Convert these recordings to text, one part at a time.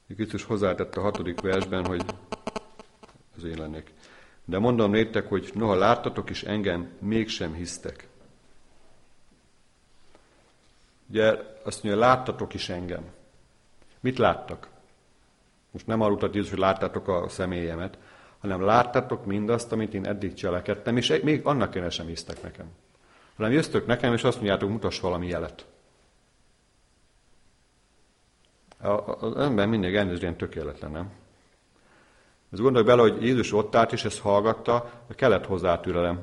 Krisztus hozzátette a 6. versben, hogy az én lennék. De mondom néktek, hogy noha láttatok is engem, mégsem hisztek. Ugye azt mondja, láttatok is engem. Mit láttak? Most nem arról utat Jézus, hogy láttátok a személyemet, hanem láttátok mindazt, amit én eddig cselekedtem, és még annak ellenére sem hisztek nekem. Hanem jöztök nekem, és azt mondjátok, mutass valami jelet. Az ember mindig elnézést tökéletlen, nem? Ezt gondolj bele, hogy Jézus ott állt, és ezt hallgatta, kellett hozzá türelem.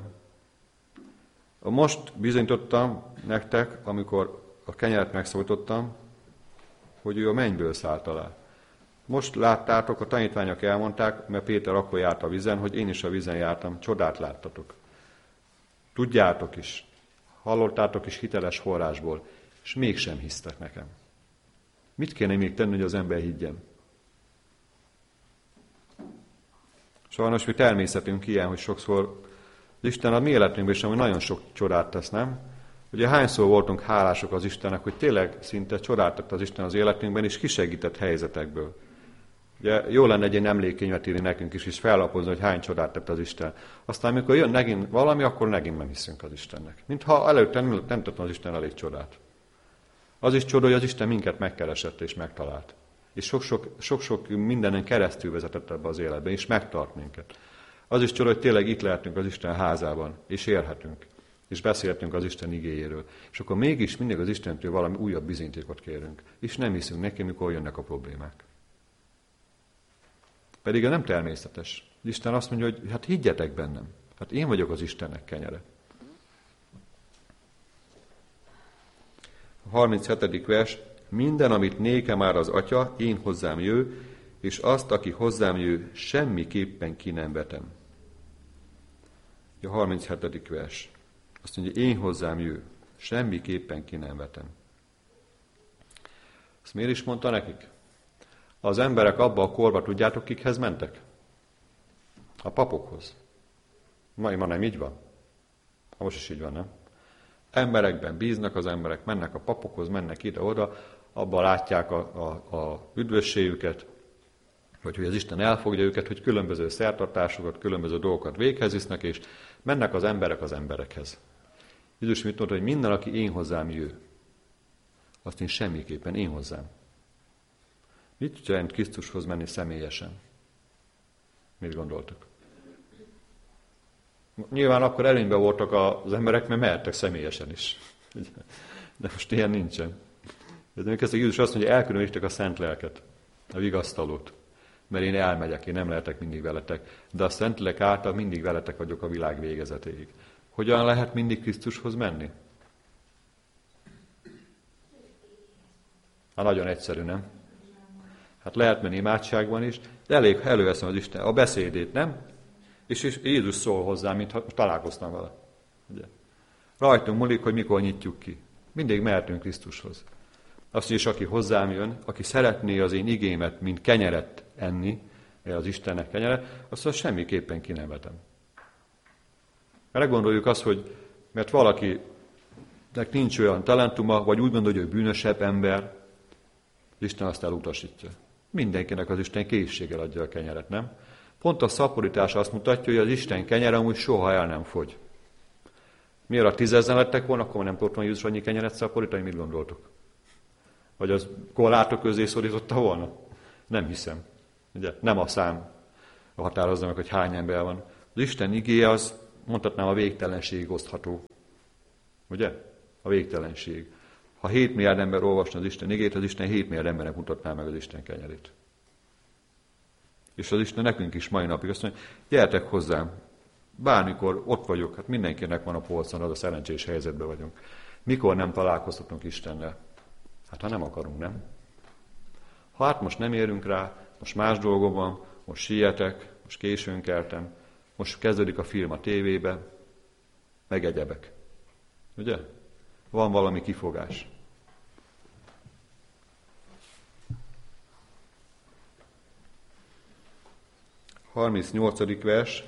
Most bizonyítottam nektek, amikor a kenyeret megszólítottam, hogy ő a mennyből szállt alá. Most láttátok, a tanítványok elmondták, mert Péter akkor járt a vízen, hogy én is a vízen jártam, csodát láttatok. Tudjátok is, hallottátok is hiteles forrásból, és mégsem hisztek nekem. Mit kéne még tenni, hogy az ember higgyen? Sajnos mi természetünk ilyen, hogy sokszor az Isten a mi életünkben is, hogy nagyon sok csodát tesz, nem? Ugye hányszor voltunk hálások az Istennek, hogy tényleg szinte csodát tett az Isten az életünkben, és kisegített helyzetekből. Ugye jó lenne egy emlékkönyvet írni nekünk is, és fellapozni, hogy hány csodát tett az Isten. Aztán, amikor jön megint valami, akkor megint nem hiszünk az Istennek. Mintha előtte nem tettem az Isten elég csodát. Az is csoda, hogy az Isten minket megkeresett és megtalált. És sok-sok mindenen keresztül vezetett ebbe az életbe, és megtart minket. Az is csoda, hogy tényleg itt lehetünk az Isten házában, és élhetünk, és beszélhetünk az Isten igéjéről. És akkor mégis mindig az Istentől valami újabb bizonyítékot kérünk, és nem hiszünk neki, mikor jönnek a problémák. Pedig nem természetes. Isten azt mondja, hogy hát higgyetek bennem. Hát én vagyok az Istennek kenyere. A 37. vers. Minden, amit nékem már az Atya, én hozzám jő, és azt, aki hozzám jő, semmiképpen ki nem vetem. A 37. vers. Azt mondja, én hozzám jő, semmiképpen ki nem vetem. Ezt miért is mondta nekik? Az emberek abba a korba, tudjátok, kikhez mentek? A papokhoz. Ma nem így van? Most is így van, nem? Emberekben bíznak az emberek, mennek a papokhoz, mennek ide-oda, abban látják a üdvösségüket, vagy hogy az Isten elfogja őket, hogy különböző szertartásokat, különböző dolgokat véghez visznek, és mennek az emberek az emberekhez. Jézus mit mondta, hogy minden, aki én hozzám jő, azt én semmiképpen én hozzám. Mit jelent Krisztushoz menni személyesen? Mit gondoltok? Nyilván akkor előnyben voltak az emberek, mert mehettek személyesen is. De most ilyen nincsen. De Jézus azt mondja, elkülönítek a szent lelket, a vigasztalót, mert én elmegyek, én nem lehetek mindig veletek, de a szent lélek által mindig veletek vagyok a világ végezetéig. Hogyan lehet mindig Krisztushoz menni? Hát nagyon egyszerű, nem? Hát lehet menni imádságban is, de elég előveszem az Isten a beszédét, nem? És Jézus szól hozzám, mintha találkoztam vele. Ugye? Rajtunk múlik, hogy mikor nyitjuk ki. Mindig mehetünk Krisztushoz. Azt is, aki hozzám jön, aki szeretné az én igémet, mint kenyeret enni, az Istennek kenyere, azt semmiképpen ki nem vetem. Mert gondoljuk azt, hogy mert valakinek nincs olyan talentuma, vagy úgy gondolja, hogy bűnösebb ember, Isten azt elutasítja. Mindenkinek az Isten készséggel adja a kenyeret, nem? Pont a szaporítás azt mutatja, hogy az Isten kenyere amúgy soha el nem fogy. Miért a 10 lettek volna, akkor nem tudott volna Jézus annyi kenyeret szaporítani, mit gondoltok? Vagy az korlátok közé szorította volna? Nem hiszem. Ugye? Nem a szám határozza meg, hogy hány ember van. Az Isten igéje az, mondhatnám, a végtelenség osztható. Ugye? A végtelenség. Ha 7 milliárd ember olvasna az Isten igét, az Isten 7 milliárd embernek mutatná meg az Isten kenyerét. És az Isten nekünk is mai napig azt mondja, gyertek hozzám, bármikor ott vagyok, hát mindenkinek van a polcon, az a szerencsés helyzetben vagyunk. Mikor nem találkozhatunk Istennel? Hát ha nem akarunk, nem? Ha hát most nem érünk rá, most más dolgom van, most sietek, most későn keltem, most kezdődik a film a tévébe, meg egyebek. Ugye? Van valami kifogás. A 38. vers.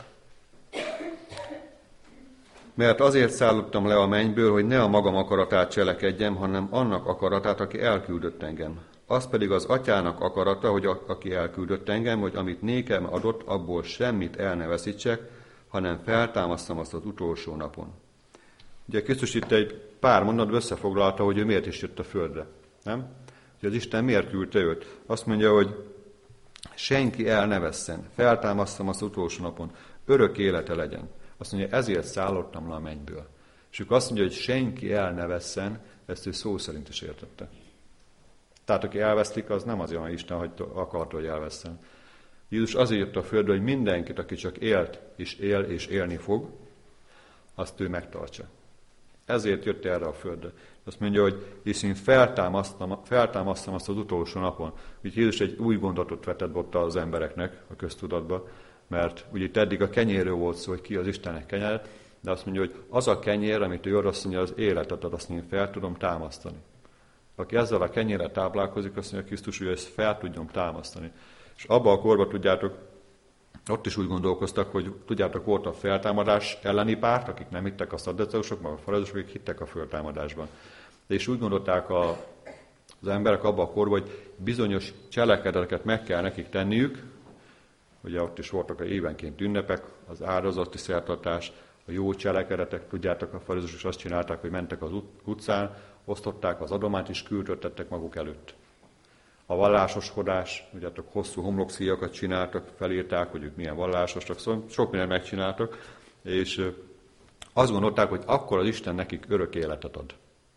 Mert azért szállottam le a mennyből, hogy ne a magam akaratát cselekedjem, hanem annak akaratát, aki elküldött engem. Az pedig az atyának akarata, hogy aki elküldött engem, hogy amit nékem adott, abból semmit el ne veszítsek, hanem feltámasztam azt az utolsó napon. Ugye Krisztus itt egy pár mondatban összefoglalta, hogy ő miért is jött a földre. Nem? Hogy az Isten miért küldte őt. Azt mondja, hogy senki el ne vesszen, feltámasztam azt az utolsó napon, örök élete legyen. Azt mondja, ezért szállottam le a mennyből. És ők azt mondja, hogy senki el ne vesszen, ezt ő szó szerint is értette. Tehát aki elvesztik, az nem azért, hogy Isten akarta, hogy elvesszen. Jézus azért jött a földre, hogy mindenkit, aki csak élt, és él, és élni fog, azt ő megtartsa. Ezért jött erre a földre. Azt mondja, hogy és én feltámasztam azt az utolsó napon. Úgy Jézus egy új gondolatot vetett ott az embereknek a köztudatba, mert ugye itt eddig a kenyérről volt szó, hogy ki az Istennek kenyere, de azt mondja, hogy az a kenyér, amit ő azt mondja, az életet ad, azt én fel tudom támasztani. Aki ezzel a kenyérrel táplálkozik, azt mondja Krisztus, hogy ezt fel tudjon támasztani. És abban a korban, tudjátok, ott is úgy gondolkoztak, hogy tudjátok, volt a feltámadás elleni párt, akik nem hittek a szadduceusok, meg a farizeusok, akik hittek a feltámadásban. És úgy gondolták az emberek abban a korban, hogy bizonyos cselekedeteket meg kell nekik tenniük, ugye ott is voltak évenként ünnepek, az áldozati szertartás, a jó cselekedetek, tudjátok, a farizeusok azt csinálták, hogy mentek az utcán, osztották az adományt, és küldöttettek maguk előtt. A vallásoskodás, tudjátok, hosszú homlokszíjakat csináltak, felírták, hogy ők milyen vallásosok, szóval sok mindent megcsináltak, és azt gondolták, hogy akkor az Isten nekik örök életet ad.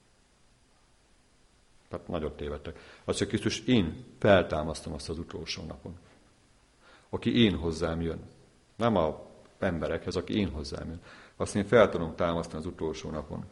Tehát nagyot tévedtek. Azt mondja Krisztus, én feltámasztom azt az utolsó napon. Aki én hozzám jön. Nem az emberekhez, aki én hozzám jön. Azt én fel tudom támasztani az utolsó napon.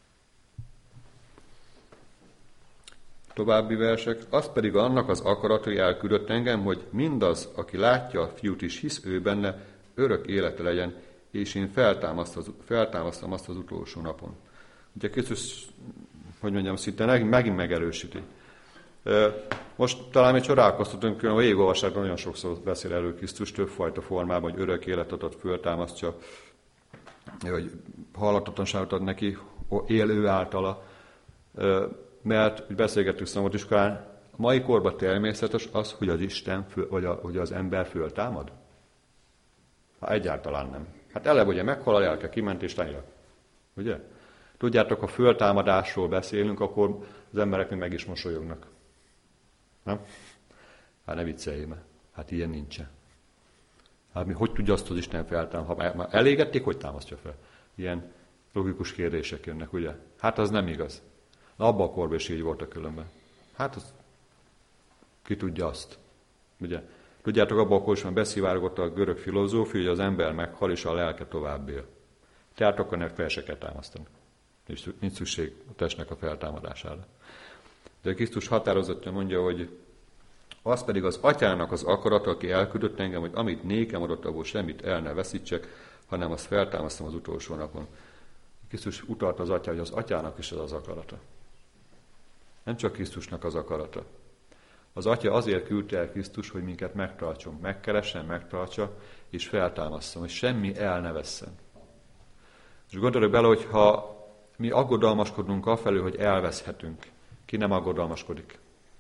További versek. Az pedig annak az akarat, hogy elküldött engem, hogy mindaz, aki látja a fiút is hisz ő benne, örök élete legyen, és én feltámasztom azt az utolsó napon. Ugye Krisztus, hogy mondjam, szinte megint megerősíti. Most talán még csodálkoztatunk, hogy a végigolvasásban nagyon sokszor beszél elő Krisztus többfajta formában, hogy örök életet ad, föltámasztja, hogy hallatottanságot ad neki, él ő általa. Mert beszélgettünk szombatiskolán, a mai korban természetes az, hogy az Isten, hogy az ember föltámad? Egyáltalán nem. Hát eleve ugye meghal a lelke, kiment és tányag. Ugye? Tudjátok, ha föltámadásról beszélünk, akkor az emberek még meg is mosolyognak. Nem? Hát ne vicceljél meg. Hát ilyen nincsen. Hát mi hogy tudja azt az Isten feltámadni? Ha már elégették, hogy támasztja fel? Ilyen logikus kérdések jönnek, ugye? Hát az nem igaz. Na, abban a korban is így voltak különben. Hát az, ki tudja azt. Ugye? Tudjátok, abban a korban is már beszivárgott a görög filozófia, hogy az ember meghal, és a lelke tovább él. Tehát akkor nem fel se kell támasztani. Nincs szükség a testnek a feltámadására. De Krisztus határozottan mondja, hogy az pedig az atyának az akarata, aki elküldött engem, hogy amit nékem adott, abból semmit el ne veszítsek, hanem azt feltámasztom az utolsó napon. Krisztus utalt az atya, hogy az atyának is ez az akarata. Nem csak Krisztusnak az akarata. Az atya azért küldte el Krisztus, hogy minket megtartson, megkeressen, megtartsa, és feltámasszon, hogy semmi el ne vesszen. És gondolj bele, hogyha mi aggodalmaskodunk afelől, hogy elveszhetünk, ki nem aggodalmaskodik.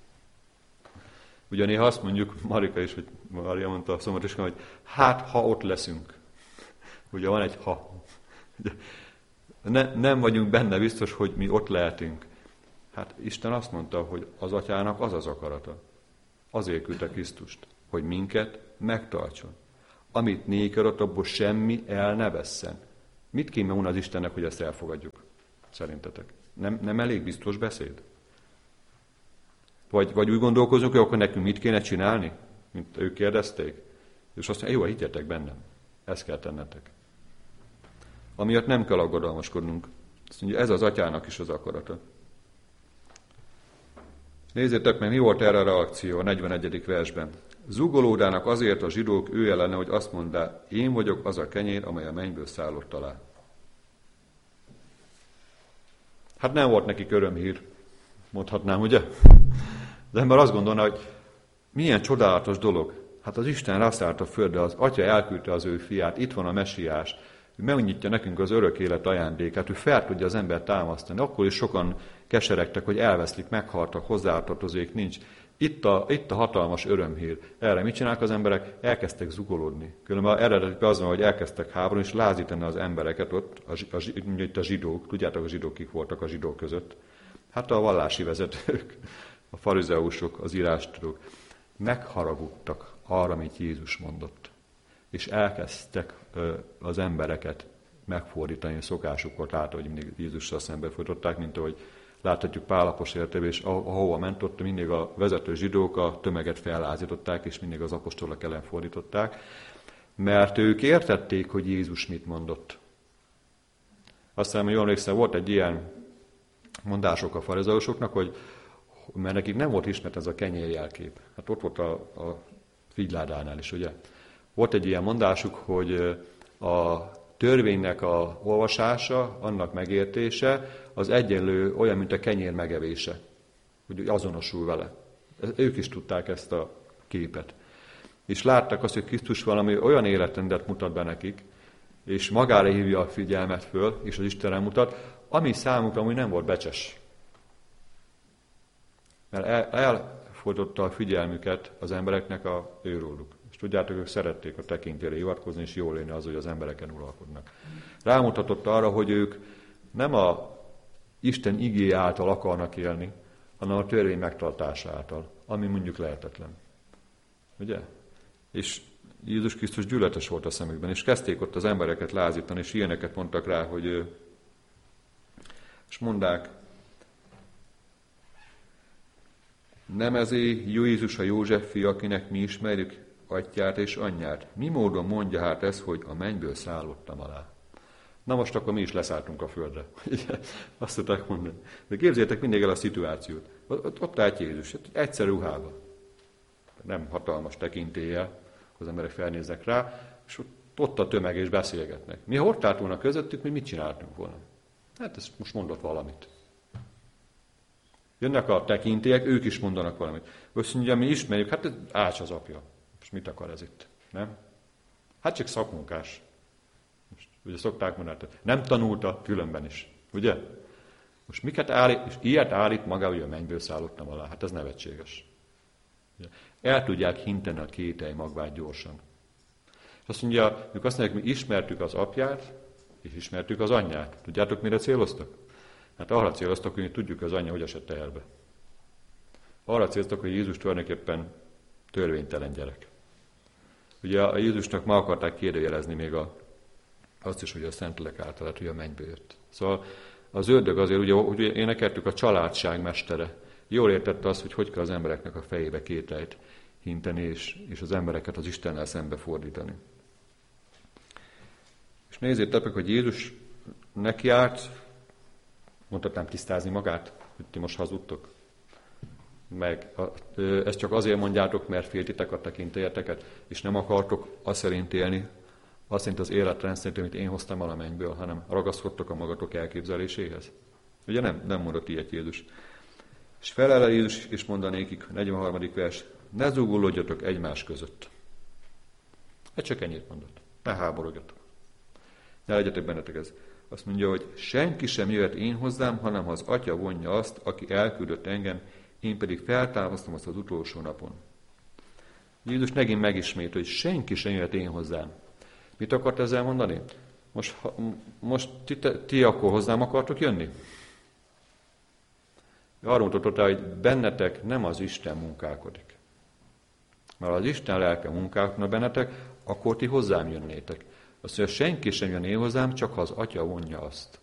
Ugye néha azt mondjuk, Marika is, hogy Maria mondta a szombatiskan, hogy hát, ha ott leszünk. Ugye van egy ha. Nem vagyunk benne biztos, hogy mi ott lehetünk. Hát Isten azt mondta, hogy az atyának az az akarata. Azért küldte Krisztust, hogy minket megtartson. Amit néked ott, abból semmi el ne vesszen. Mit kéne mondani az Istennek, hogy ezt elfogadjuk? Szerintetek? Nem elég biztos beszéd? Vagy úgy gondolkozunk, hogy akkor nekünk mit kéne csinálni? Mint ők kérdezték. És azt mondja, jó, higgyetek bennem. Ezt kell tennetek. Amiatt nem kell aggodalmaskodnunk. Azt mondja, ez az atyának is az akarata. Nézzétek meg, mi volt erre a reakció a 41. versben. Zugolódának azért a zsidók ő ellene, hogy azt mondta, én vagyok az a kenyér, amely a mennyből szállott alá. Hát nem volt nekik örömhír, mondhatnám, ugye? De ember azt gondolna, hogy milyen csodálatos dolog. Hát az Isten rászállt a földre, az atya elküldte az ő fiát, itt van a mesiás, ő megnyitja nekünk az örök élet ajándékát, ő fel tudja az embert támasztani. Akkor is sokan keseregtek, hogy elveszlik, meghaltak, hozzátartozóik nincs. Itt a hatalmas örömhír. Erre mit csinálnak az emberek? Elkezdtek zugolódni. Különben eredetileg az van, hogy elkezdtek háborúzni, és lázítani az embereket ott, a zsidók. Tudjátok, a zsidók kik voltak a zsidók között? Hát a vallási vezetők, a farizeusok, az írástudók. Megharagudtak arra, amit Jézus mondott. És elkezdtek az embereket megfordítani, szokásukkal látva, hogy mindig Jézussal szembefordították, mint ahogy láthatjuk Pál apostol életében, és ahova ment, ott mindig a vezető zsidók a tömeget fellázították, és mindig az apostolok ellen fordították, mert ők értették, hogy Jézus mit mondott. Aztán, jól emlékszem, volt egy ilyen mondások a farizeusoknak, hogy mert nekik nem volt ismert ez a kenyérjelkép. Hát ott volt a figyládánál is, ugye? Volt egy ilyen mondásuk, hogy a törvénynek a olvasása, annak megértése, az egyenlő olyan, mint a kenyér megevése. Hogy azonosul vele. Ők is tudták ezt a képet. És látták azt, hogy Krisztus valami olyan életrendet mutat be nekik, és magára hívja a figyelmet föl, és az Istenre mutat, ami számukra amúgy nem volt becses. Mert elfordította a figyelmüket az embereknek őróluk. És tudjátok, ők szerették a tekintélyre hivatkozni, és jól élni az, hogy az embereken uralkodnak. Rámutatott arra, hogy ők nem a Isten igéje által akarnak élni, hanem a törvény megtartása által, ami mondjuk lehetetlen. Ugye? És Jézus Krisztus gyűlöletes volt a szemükben, és kezdték ott az embereket lázítani, és ilyeneket mondtak rá, hogy és mondták, nem ezé Jézus a József fia, akinek mi ismerjük atyját és anyját. Mi módon mondja hát ez, hogy a mennyből szállottam alá? Na most akkor mi is leszálltunk a földre. Azt tudták mondani. De képzeljétek mindig el a szituációt. Ott állt Jézus, egyszerű ruhában. Nem hatalmas tekintéllyel, az emberek felnéznek rá, és ott a tömeg és beszélgetnek. Mi ha ott állt volna közöttük, mi mit csináltunk volna? Hát ez most mondott valamit. Jönnek a tekintélyek, ők is mondanak valamit. Azt mondja, mi ismerjük, hát ez Ács az apja. Most mit akar ez itt? Nem? Hát csak szakmunkás. Most, ugye szokták mondani, nem tanulta különben is. Ugye? Most miket állít, és ilyet állít maga, hogy a mennyből szállottam alá. Hát ez nevetséges. Ugye? El tudják hinteni a kételj magvát gyorsan. És azt mondja, ők azt mondják, mi ismertük az apját, és ismertük az anyját. Tudjátok, mire céloztak? Hát arra céloztak, hogy tudjuk az anyja, hogy esett teherbe. Arra céloztak, hogy Jézus tulajdonképpen törvénytelen gyerek. Ugye a Jézusnak ma akarták kérdőjelezni még azt is, hogy a Szentlélek által, hogy a mennyből jött. Szóval az ördög azért, ugye énekeltük, a családság mestere. Jól értette azt, hogy kell az embereknek a fejébe kételyt hinteni, és az embereket az Istennel szembe fordítani. És nézzétek, hogy Jézus nekiállt, mondhatnám tisztázni magát, hogy ti most hazudtok. Meg ezt csak azért mondjátok, mert féltitek a tekintélyeteket, és nem akartok azt szerint élni, azt szerint az életrend szerint, amit én hoztam el a mennyből, hanem ragaszkodtok a magatok elképzeléséhez. Ugye nem mondott ilyet Jézus. És felel Jézus, és mondanékik, 43. vers, ne zúgolódjatok egymás között. Ez csak ennyit mondott. Ne háborodjatok. Ne legyetek bennetek ez. Azt mondja, hogy senki sem jöhet én hozzám, hanem ha az Atya vonja azt, aki elküldött engem, én pedig feltámasztom azt az utolsó napon. Jézus megint megismét, hogy senki sem jöhet én hozzám. Mit akart ezzel mondani? Most ti akkor hozzám akartok jönni? Arra mutatott rá, hogy bennetek nem az Isten munkálkodik. Mert az Isten lelke munkálkodna bennetek, akkor ti hozzám jönnétek. Azt mondja, senki sem jön én hozzám, csak ha az Atya vonja azt.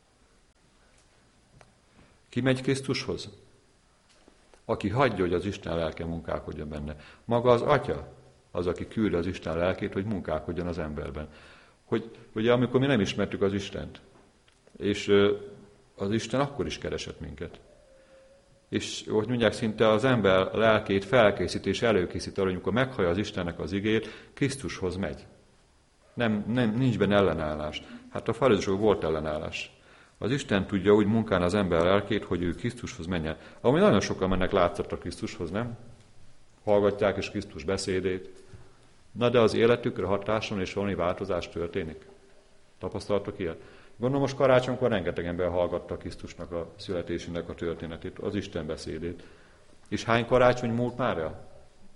Ki megy Krisztushoz? Aki hagyja, hogy az Isten lelke munkálkodjon benne. Maga az Atya az, aki küldi az Isten lelkét, hogy munkálkodjon az emberben. Hogy ugye amikor mi nem ismertük az Istent, és az Isten akkor is keresett minket. És hogy mondják, szinte az ember lelkét felkészít és előkészít arra, hogy amikor meghallja az Istennek az igét, Krisztushoz megy. Nincs benne ellenállás. Hát a farizeusok volt ellenállás. Az Isten tudja úgy munkálni az ember lelkét, hogy ő Krisztushoz menjen. Ami nagyon sokan mennek látszatra Krisztushoz, nem? Hallgatják is Krisztus beszédét. Na de az életükre hatáson és valami változás történik. Tapasztaltok ilyet? Gondolom most karácsonykor rengeteg ember hallgatta Krisztusnak a születésének a történetét, az Isten beszédét. És hány karácsony múlt már el?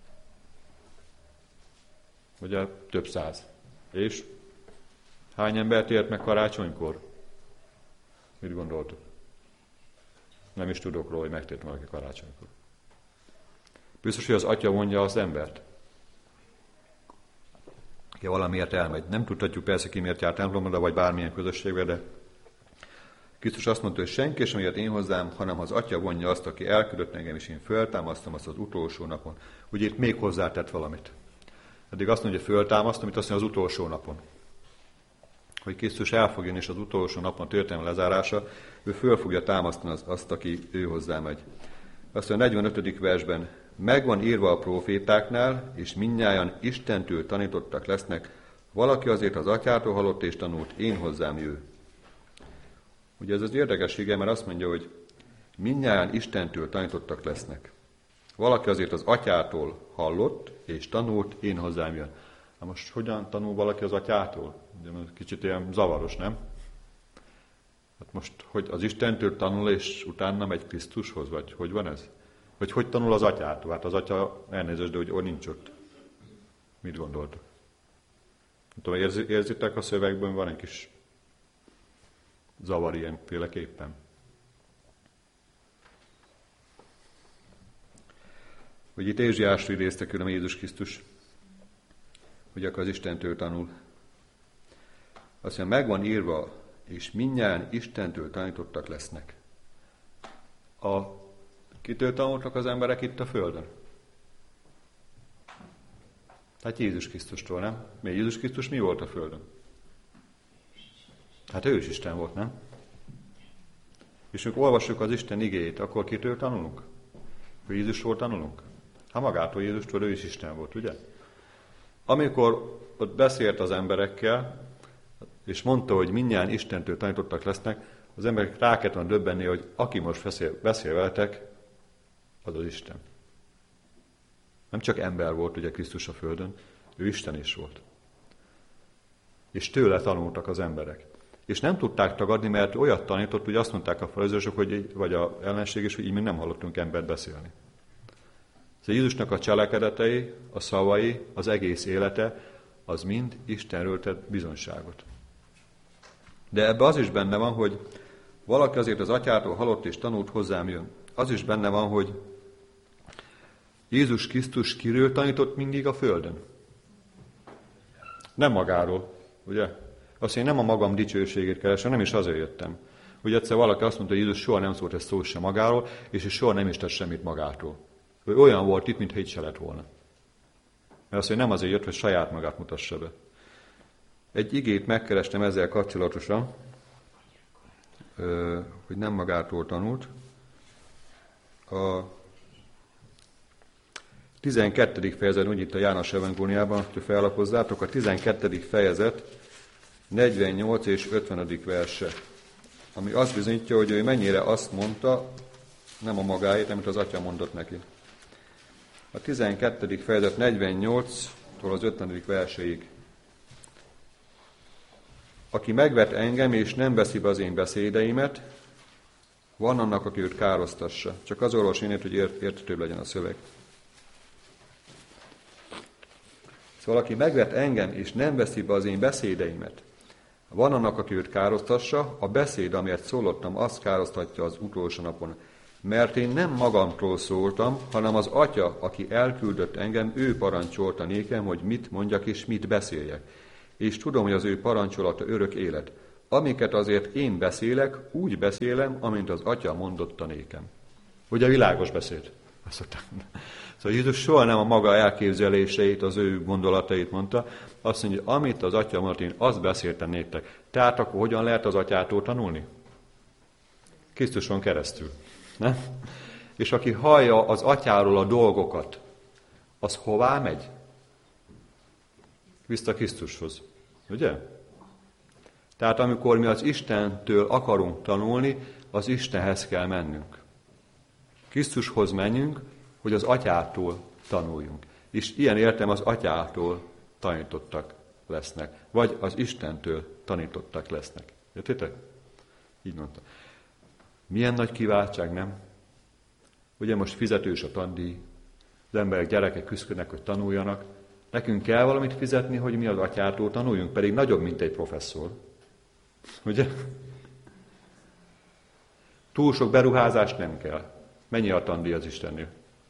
Ugye több száz. És hány embert ért meg karácsonykor? Mit gondoltok? Nem is tudok róla, hogy megtért valaki karácsonykor. Biztos, hogy az atya vonja az embert. Aki valamiért elmegy. Nem tudhatjuk persze, ki miért járt templomba, vagy bármilyen közösségbe, de Krisztus azt mondta, hogy senki sem jött én hozzám, hanem az atya vonja azt, aki elküldött engem, és én föltámasztom azt az utolsó napon. Ugye itt még hozzátett valamit. Eddig azt mondja, hogy föltámasztom, itt azt mondja az utolsó napon. Hogy Krisztus el fog jönni, és az utolsó napon történelmi lezárása, ő föl fogja támasztani azt, aki ő hozzá megy. Azt mondja, a 45. versben, megvan írva a prófétáknál, és mindnyájan Istentől tanítottak lesznek, valaki azért az atyától hallott és tanult, én hozzám jő. Ugye ez az érdekessége, mert azt mondja, hogy mindnyájan Istentől tanítottak lesznek. Valaki azért az atyától hallott és tanult, én hozzám jön. Na most hogyan tanul valaki az atyától? Ugye kicsit ilyen zavaros, nem? Hát most, hogy az Istentől tanul, és utána megy Krisztushoz, vagy hogy van ez? Vagy hogy tanul az atyától? Hát az atya elnézést, de hogy nincs ott. Mit gondoltok? Nem tudom, érzitek a szövegben, van egy kis zavar ilyenféleképpen. Hogy itt Ézsiásról idézte külön Jézus Krisztus, hogy akkor az Istentől tanul. Azt mondja, megvan írva, és mindnyájan Istentől tanítottak lesznek. Kitől tanultak az emberek itt a Földön? Hát Jézus Krisztustól, nem? Még Jézus Krisztus mi volt a Földön? Hát ő is Isten volt, nem? És amikor olvassuk az Isten igéjét, akkor kitől tanulunk? Hogy Jézusról tanulunk? Hát magától Jézustól, ő is Isten volt, ugye? Amikor ott beszélt az emberekkel, és mondta, hogy mindnyájan Istentől tanítottak lesznek, az emberek rá kellett volna döbbenni, hogy aki most beszél veletek, az az Isten. Nem csak ember volt ugye Krisztus a Földön, ő Isten is volt. És tőle tanultak az emberek. És nem tudták tagadni, mert olyat tanított, hogy azt mondták a farizeusok, vagy az ellenség is, hogy így még nem hallottunk embert beszélni. Szóval Jézusnak a cselekedetei, a szavai, az egész élete, az mind Istenről tett bizonyságot. De ebbe az is benne van, hogy valaki azért az atyától hallott és tanult, hozzám jön. Az is benne van, hogy Jézus Krisztus kiről tanított mindig a Földön? Nem magáról, ugye? Azt én nem a magam dicsőségét keresem, nem is azért jöttem. Ugye egyszer valaki azt mondta, hogy Jézus soha nem szólt egy szó sem magáról, és soha nem is tett semmit magától. Ő olyan volt itt, mintha itt se lett volna. Mert azt, hogy nem azért jött, hogy saját magát mutassa be. Egy igét megkerestem ezzel kapcsolatosan, hogy nem magától tanult. A 12. fejezet, úgy itt a János evangéliumában, hogy fellapozzátok, a 12. fejezet 48 és 50. verse, ami azt bizonyítja, hogy ő mennyire azt mondta, nem a magáét, amit az atya mondott neki. A 12. fejezet 48-tól az 50. verseig. Aki megvet engem, és nem veszi be az én beszédeimet, van annak, aki őt károsztassa. Csak az olvas én, hogy érthetőbb legyen a szöveg. Szóval aki megvet engem, és nem veszi be az én beszédeimet, van annak, aki őt károsztassa, a beszéd, amelyet szólottam, azt károsztatja az utolsó napon. Mert én nem magamtól szóltam, hanem az Atya, aki elküldött engem, ő parancsolta nékem, hogy mit mondjak és mit beszéljek. És tudom, hogy az ő parancsolata örök élet. Amiket azért én beszélek, úgy beszélem, amint az Atya mondotta nékem. Ugye világos beszéd? Szóval Jézus soha nem a maga elképzeléseit, az ő gondolatait mondta, azt mondja, hogy amit az Atya mondott, én azt beszéltem néktek. Tehát akkor hogyan lehet az Atyától tanulni? Krisztuson keresztül. Nem? És aki hallja az Atyáról a dolgokat, az hová megy? Vissza Krisztushoz. Ugye? Tehát amikor mi az Istentől akarunk tanulni, az Istenhez kell mennünk. Krisztushoz menjünk, hogy az Atyától tanuljunk. És ilyen értem az Atyától tanítottak lesznek. Vagy az Istentől tanítottak lesznek. Értitek? Így mondta. Milyen nagy kiváltság, nem? Ugye most fizetős a tandíj, az emberek, gyerekek küzdködnek, hogy tanuljanak. Nekünk kell valamit fizetni, hogy mi az atyától tanuljunk, pedig nagyobb, mint egy professzor. Ugye? Túl sok beruházás nem kell. Mennyi a tandíj az Istennél?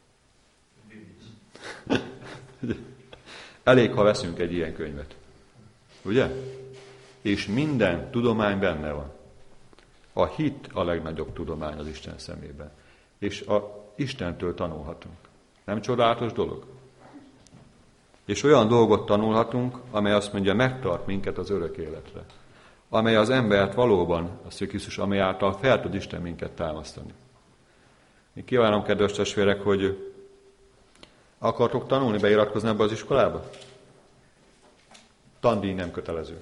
Elég, ha veszünk egy ilyen könyvet. Ugye? És minden tudomány benne van. A hit a legnagyobb tudomány az Isten szemében. És Istentől tanulhatunk. Nem csodálatos dolog? És olyan dolgot tanulhatunk, amely azt mondja, megtart minket az örök életre. Amely az embert valóban, azt Krisztus, amely által fel tud Isten minket támasztani. Én kívánom, kedves testvérek, hogy akartok tanulni, beiratkozni ebbe az iskolába? Tandíj nem kötelező.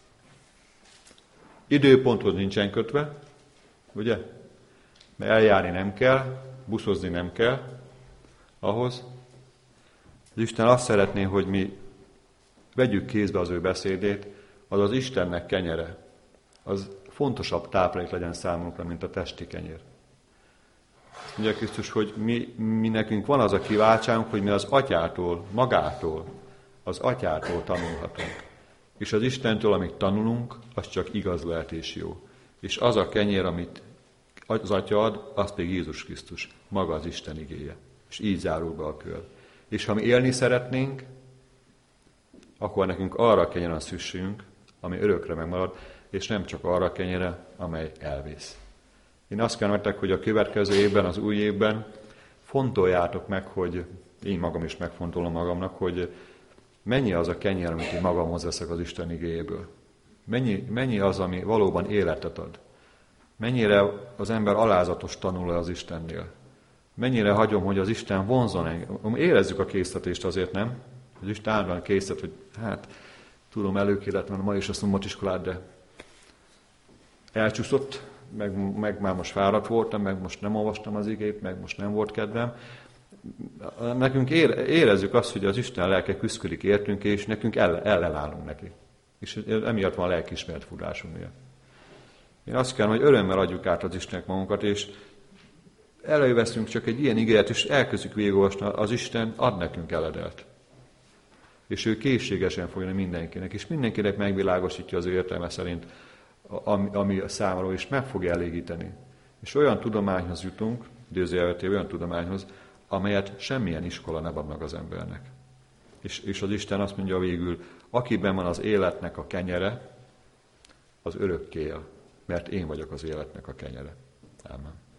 Időponthoz nincsen kötve, ugye? Mert eljárni nem kell, buszozni nem kell ahhoz. Az Isten azt szeretné, hogy mi vegyük kézbe az ő beszédét, az az Istennek kenyere. Az fontosabb táplálék legyen számunkra, mint a testi kenyér. Mondja Krisztus, hogy mi nekünk van az a kiváltságunk, hogy mi az Atyától, magától, az Atyától tanulhatunk. És az Istentől, amit tanulunk, az csak igaz lehet és jó. És az a kenyér, amit az Atya ad, az pedig Jézus Krisztus, maga az Isten igéje. És így zárul be a kör. És ha mi élni szeretnénk, akkor nekünk arra a kenyere van szükségünk, ami örökre megmarad, és nem csak arra a kenyere, amely elvész. Én azt kívánom nektek, hogy a következő évben, az új évben fontoljátok meg, hogy én magam is megfontolom magamnak, hogy mennyi az a kenyér, amit én magamhoz veszek az Isten igéjéből. Mennyi az, ami valóban életet ad. Mennyire az ember alázatos tanul az Istennél. Mennyire hagyom, hogy az Isten vonzon engem. Érezzük a késztetést azért, nem? Az Isten állandóan késztet, hogy hát tudom, előkéletlen ma is a szombatiskolát, de elcsúszott, meg már most fáradt voltam, meg most nem olvastam az igét, meg most nem volt kedvem. Nekünk érezzük azt, hogy az Isten lelke küszködik értünk, és nekünk ellenállunk neki. És emiatt van a lelkiismeret furdásunk miatt. Én azt kívánom, hogy örömmel adjuk át az Istennek magunkat, és előveszünk csak egy ilyen igényt, és elkezdjük végigolvasni, az Isten ad nekünk eledelt. És ő készségesen fogja mindenkinek, és mindenkinek megvilágosítja az ő értelme szerint, ami a számára is meg fogja elégíteni. És olyan tudományhoz jutunk, idézőjelvetében olyan tudományhoz, amelyet semmilyen iskola nem ad meg az embernek. És az Isten azt mondja végül, akiben van az életnek a kenyere, az örökké él, mert én vagyok az életnek a kenyere. Amen.